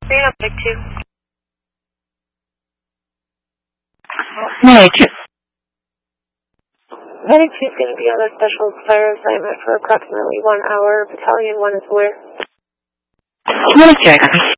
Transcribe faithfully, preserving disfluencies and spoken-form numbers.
Stand up, Mike two. Medic two. Medic two is going to be on a special fire assignment for approximately one hour. Battalion one is where? Medic two, I got it.